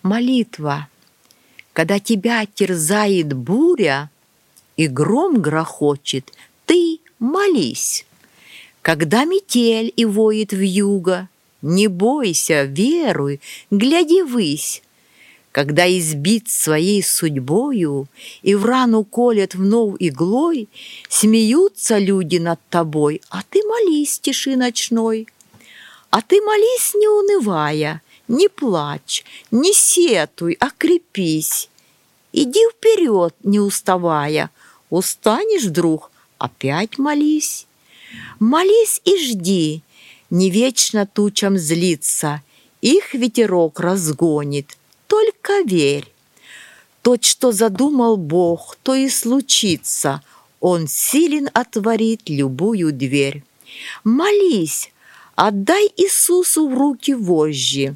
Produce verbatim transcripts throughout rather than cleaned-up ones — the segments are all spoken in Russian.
Молитва. Когда тебя терзает буря и гром грохочет, ты молись. Когда метель и воет вьюга, не бойся, веруй, гляди ввысь. Когда избит своей судьбою и в рану колят вновь иглой, смеются люди над тобой, а ты молись, тиши ночной. А ты молись, не унывая, не плачь, не сетуй, а крепись. Иди вперед, не уставая, устанешь вдруг, опять молись. Молись и жди, не вечно тучам злиться, их ветерок разгонит, только верь. То, что задумал Бог, то и случится, Он силен отворит любую дверь. Молись, отдай Иисусу в руки вожжи,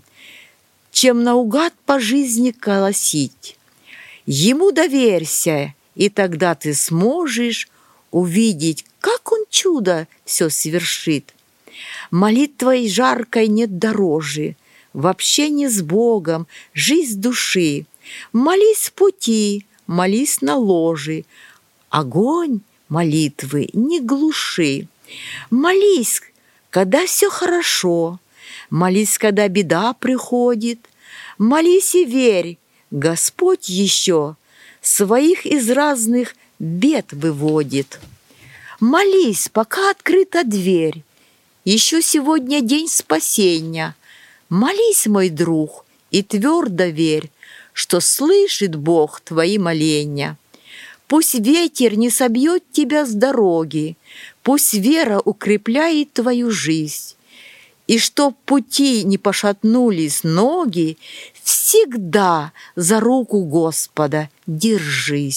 чем наугад по жизни колосить. Ему доверься, и тогда ты сможешь увидеть, как Он чудо все совершит. Молитвой жаркой нет дороже, в общении с Богом жизнь души. Молись в пути, молись на ложе, огонь молитвы не глуши. Молись, когда все хорошо, молись, когда беда приходит. Молись и верь, Господь еще своих из разных бед выводит. Молись, пока открыта дверь, еще сегодня день спасения. Молись, мой друг, и твердо верь, что слышит Бог твои моления. Пусть ветер не собьет тебя с дороги, пусть вера укрепляет твою жизнь. И чтоб пути не пошатнулись ноги, всегда за руку Господа держись.